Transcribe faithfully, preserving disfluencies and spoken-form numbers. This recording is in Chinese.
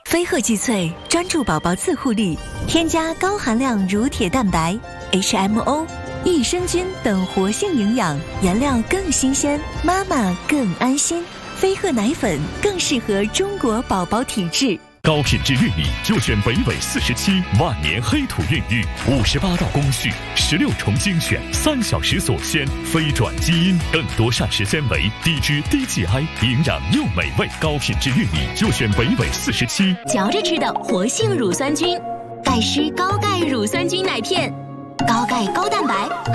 飞鹤肌萃专注宝宝自护力，添加高含量乳铁蛋白、H M O、益生菌等活性营养，颜料更新鲜，妈妈更安心。飞鹤奶粉更适合中国宝宝体质。 高品质玉米就选北纬四十七万年黑土孕育，五十八道工序，十六重精选，三小时锁鲜，非转基因，更多膳食纤维，低脂低 G I， 营养又美味。高品质玉米就选北纬四十七。 嚼着吃的活性乳酸菌，盖施高钙乳酸菌奶片，高钙高蛋白。